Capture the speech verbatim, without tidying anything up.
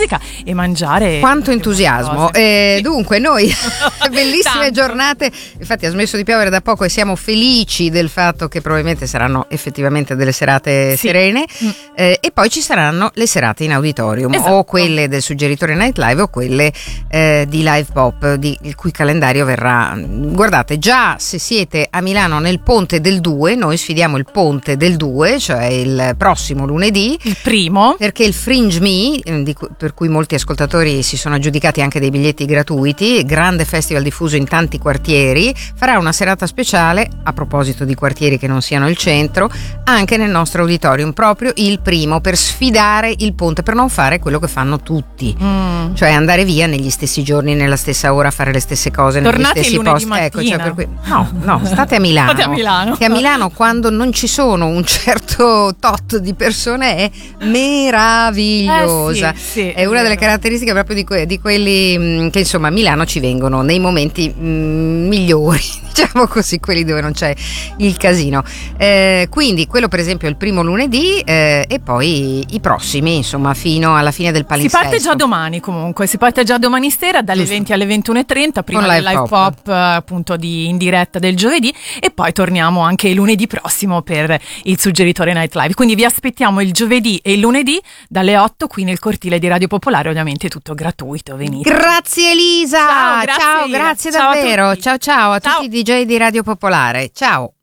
musica e mangiare. Quanto entusiasmo. Eh, dunque noi bellissime giornate, infatti ha smesso di piovere da poco e siamo felici del fatto che probabilmente saranno effettivamente delle serate sì. serene mm. eh, e poi ci saranno le serate in auditorium, esatto. o quelle del Suggeritore Night Live o quelle eh, di Live Pop, di, il cui calendario verrà. Guardate, già se siete a Milano nel Ponte del due, noi sfidiamo il Ponte del due, cioè il prossimo lunedì, il primo, perché il Fringe Me, di cui, per cui molti ascoltatori si sono aggiudicati anche dei biglietti gratuiti, grande festival diffuso in tanti quartieri, farà una serata speciale, a proposito di quartieri che non siano il centro, anche nel nostro auditorium, proprio il primo, per sfidare il ponte, per non fare quello che fanno tutti, mm. cioè andare via negli stessi giorni, nella stessa ora, fare le stesse cose, tornate negli stessi posti. Ecco, cioè per cui, no, no, state a Milano. State a Milano. Che a Milano, quando non ci sono un certo tot di persone, è meravigliosa. Eh sì, sì, è una delle caratteristiche proprio di, que- di quelli mh, che insomma a Milano ci vengono nei momenti mh, migliori, diciamo così, quelli dove non c'è il casino. Eh, quindi quello per esempio è il primo lunedì eh, e poi i prossimi, insomma, fino alla fine del palinsesto. Si parte già domani comunque, si parte già domani sera dalle Giusto. venti alle ventuno e trenta, prima del live, live pop, pop appunto di in diretta del giovedì, e poi torniamo anche lunedì prossimo per il Suggeritore Night Live. Quindi vi aspettiamo il giovedì e il lunedì dalle otto qui nel cortile di Radio Popolare, ovviamente tutto gratuito, venite. Grazie Elisa, ciao, grazie, ciao, grazie ciao davvero, ciao ciao a ciao. tutti i D J di Radio Popolare, ciao.